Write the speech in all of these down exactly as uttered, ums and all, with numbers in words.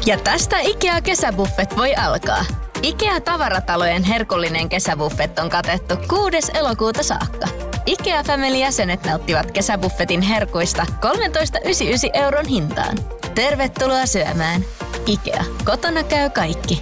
Ja tästä IKEA-kesäbuffet voi alkaa. IKEA-tavaratalojen herkullinen kesäbuffet on katettu kuudes elokuuta saakka. IKEA Family-jäsenet nauttivat kesäbuffetin herkuista kolmetoista pilkku yhdeksänkymmentäyhdeksän euron hintaan. Tervetuloa syömään. IKEA. Kotona käy kaikki.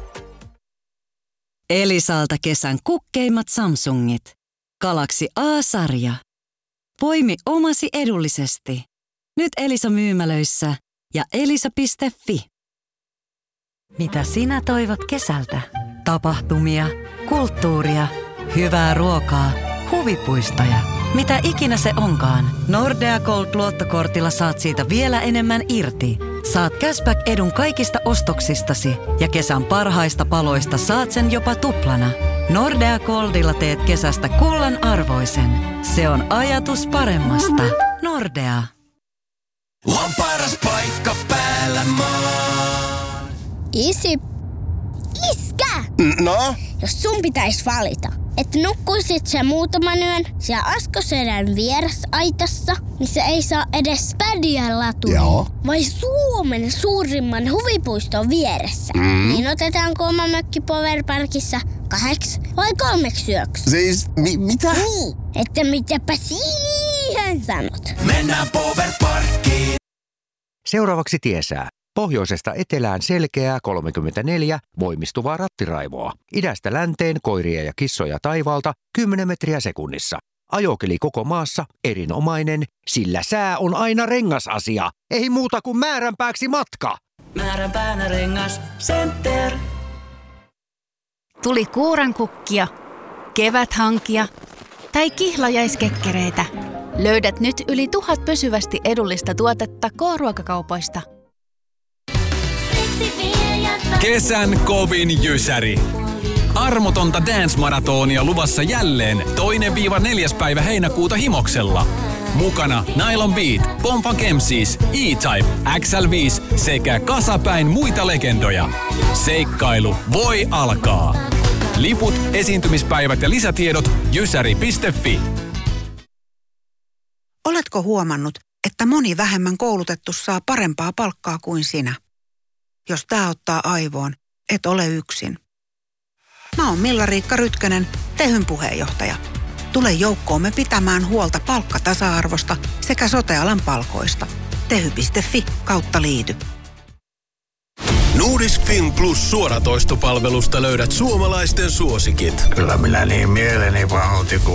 Elisalta kesän kukkeimmat Samsungit. Galaxy A-sarja. Poimi omasi edullisesti. Nyt Elisa myymälöissä ja elisa piste fi. Mitä sinä toivot kesältä? Tapahtumia, kulttuuria, hyvää ruokaa, huvipuistoja. Mitä ikinä se onkaan, Nordea Gold-luottokortilla saat siitä vielä enemmän irti. Saat cashback-edun kaikista ostoksistasi ja kesän parhaista paloista saat sen jopa tuplana. Nordea Goldilla teet kesästä kullan arvoisen. Se on ajatus paremmasta. Nordea. On paras paikka päällä maan. Isi, iskä! No? Jos sun pitäis valita, että nukkuisit sä muutaman yön siellä Askoselän vierasaitassa, missä ei saa edes pädiä latuja, vai Suomen suurimman huvipuiston vieressä, mm. niin otetaanko oma mökki Powerparkissa kahdeksi vai kolmeksi yöksi? Siis, mi- mitä? Niin, että mitäpä siihen sanot. Mennään Powerparkkiin. Seuraavaksi tiesää. Pohjoisesta etelään selkeää kolmekymmentäneljä voimistuvaa rattiraivoa. Idästä länteen koiria ja kissoja taivaalta kymmenen metriä sekunnissa. Ajokeli koko maassa erinomainen, sillä sää on aina rengasasia. Ei muuta kuin määränpääksi matka. Määränpäänä rengas Center. Tuli kuurankukkia, keväthankia tai kihlajaiskekkereitä. Löydät nyt yli tuhat pysyvästi edullista tuotetta K-ruokakaupoista. Kesän kovin jysäri. Armotonta dance-maratonia luvassa jälleen toinen viiva neljäs päivä heinäkuuta Himoksella. Mukana Nylon Beat, Pompa Kemsis, E-Type, X L viisi sekä kasapäin muita legendoja. Seikkailu voi alkaa. Liput, esiintymispäivät ja lisätiedot jysäri piste fi. Oletko huomannut, että moni vähemmän koulutettu saa parempaa palkkaa kuin sinä? Jos tää ottaa aivoon, et ole yksin. Mä oon Milla-Riikka Rytkönen, Tehyn puheenjohtaja. Tule joukkoomme pitämään huolta palkkatasa-arvosta sekä sote-alan palkoista. tehy piste fi kautta liity. Nordisk Film Plus suoratoistopalvelusta löydät suomalaisten suosikit. Kyllä minä niin mieleni pahoitin, kun